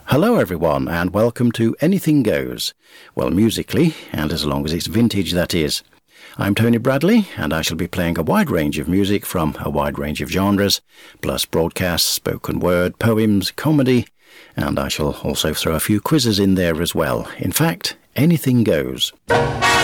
Hello everyone and welcome to Anything Goes. Well, musically, and as long as it's vintage that is. I'm Tony Bradley and I shall be playing a wide range of music from a wide range of genres, plus broadcasts, spoken word, poems, comedy, and I shall also throw a few quizzes in there as well. In fact, anything goes.